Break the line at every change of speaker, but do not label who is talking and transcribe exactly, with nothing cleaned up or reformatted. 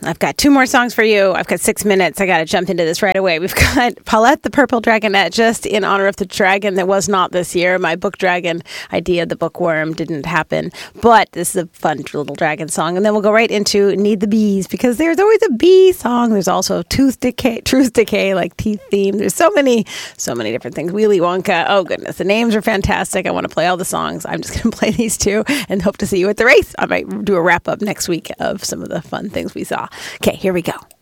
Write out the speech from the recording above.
I've got two more songs for you. I've got six minutes. I got to jump into this right away. We've got Paulette the Purple Dragonette, just in honor of the dragon that was not this year. My book dragon idea, the bookworm, didn't happen. But this is a fun little dragon song. And then we'll go right into Need the Bees, because there's always a bee song. There's also tooth decay, truth decay, like teeth theme. There's so many, so many different things. Wheelie Wonka. Oh, goodness. The names are fantastic. I want to play all the songs. I'm just going to play these two and hope to see you at the race. I might do a wrap up next week of some of the fun things we saw. Okay, here we go.